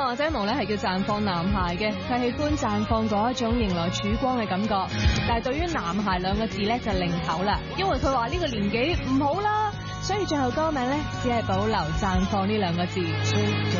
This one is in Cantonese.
Demo 咧係叫綻放男孩嘅，佢喜歡綻放嗰一種迎來曙光嘅感覺。但係對於男孩兩個字咧就擰頭啦，因為佢話呢個年紀唔好啦，所以最後歌名咧只係保留綻放呢兩個字。